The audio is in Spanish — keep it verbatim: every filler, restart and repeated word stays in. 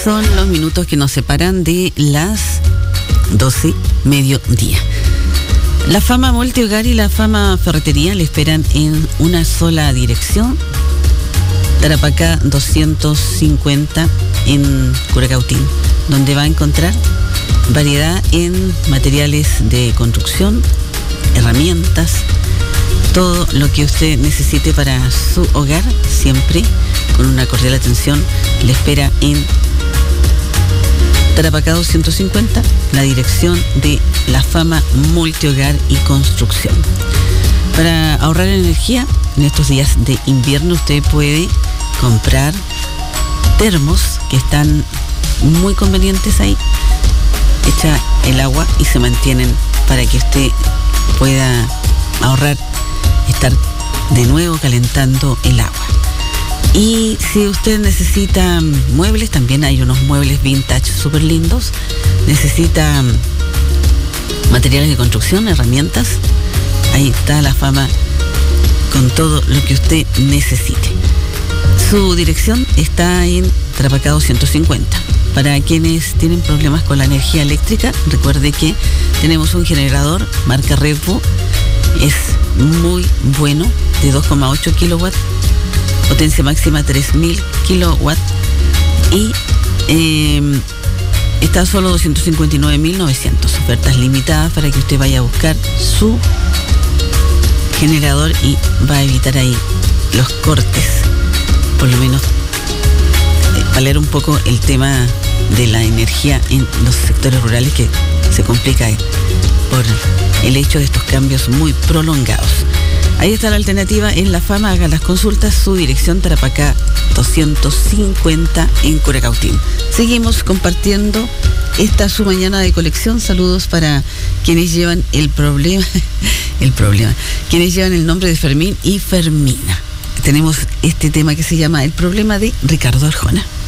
Son los minutos que nos separan de las doce mediodía. La Fama Multihogar y la Fama Ferretería le esperan en una sola dirección. Tarapacá doscientos cincuenta en Curacautín, donde va a encontrar variedad en materiales de construcción, herramientas, todo lo que usted necesite para su hogar, siempre con una cordial atención. Le espera en Tarapacá doscientos cincuenta, la dirección de la Fama Multihogar y Construcción. Para ahorrar energía en estos días de invierno, usted puede comprar termos que están muy convenientes ahí. Echa el agua y se mantienen para que usted pueda ahorrar, estar de nuevo calentando el agua. Y si usted necesita muebles, también hay unos muebles vintage súper lindos. Necesita materiales de construcción, herramientas. Ahí está la Fama con todo lo que usted necesite. Su dirección está en Tarapacá doscientos cincuenta. Para quienes tienen problemas con la energía eléctrica, recuerde que tenemos un generador marca Repo. Es muy bueno, de dos coma ocho kilowatts. Potencia máxima tres mil kilowatts y eh, está a solo doscientos cincuenta y nueve mil novecientos. Ofertas limitadas para que usted vaya a buscar su generador y va a evitar ahí los cortes, por lo menos eh, paliar un poco el tema de la energía en los sectores rurales, que se complica por el hecho de estos cambios muy prolongados. Ahí está la alternativa en la Fama. Haga las consultas. Su dirección Tarapacá doscientos cincuenta en Curacautín. Seguimos compartiendo esta su mañana de colección. Saludos para quienes llevan el problema, el problema, quienes llevan el nombre de Fermín y Fermina. Tenemos este tema que se llama El Problema de Ricardo Arjona.